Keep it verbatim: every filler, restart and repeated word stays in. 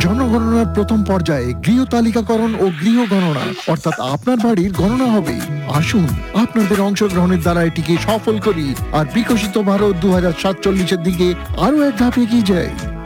জনগণনার প্রথম পর্যায়ে গৃহ তালিকাকরণ ও গৃহ গণনা অর্থাৎ আপনার বাড়ির গণনা হবে। আসুন আপনাদের অংশগ্রহণের দ্বারা এটিকে সফল করি আর বিকশিত ভারত দু হাজার সাতচল্লিশের দিকে আরো এক ধাপ এগিয়ে যাই।